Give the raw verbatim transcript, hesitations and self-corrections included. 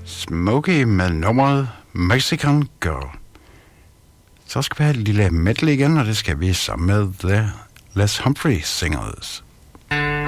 Smokey med nummeret Mexican Girl. Så skal vi have et lille medley igen, og det skal vi sammen med The Les Humphrey Singers.